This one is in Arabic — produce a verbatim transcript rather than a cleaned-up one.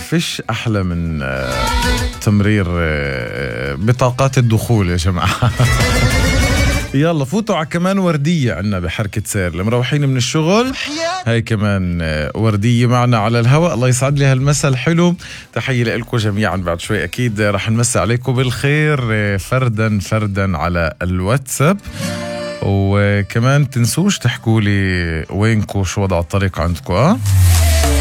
فيش أحلى من تمرير بطاقات الدخول يا جماعة. يلا فوتوا على كمان وردية عنا بحركة سير المروحين من الشغل. هاي كمان وردية معنا على الهواء. الله يسعد لي هالمساء الحلو. تحية لكم جميعا. بعد شوي أكيد رح نمسي عليكم بالخير فردا فردا على الواتساب. وكمان تنسوش تحكوا لي وينكم شو وضع الطريق عندكم.